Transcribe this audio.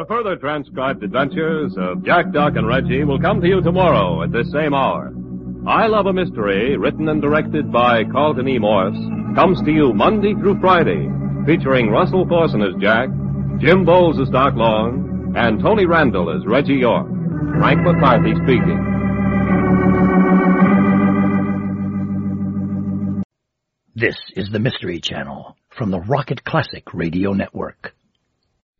The further transcribed adventures of Jack, Doc, and Reggie will come to you tomorrow at this same hour. I Love a Mystery, written and directed by Carlton E. Morse, comes to you Monday through Friday, featuring Russell Thorson as Jack, Jim Bowles as Doc Long, and Tony Randall as Reggie York. Frank McCarthy speaking. This is the Mystery Channel from the Rocket Classic Radio Network.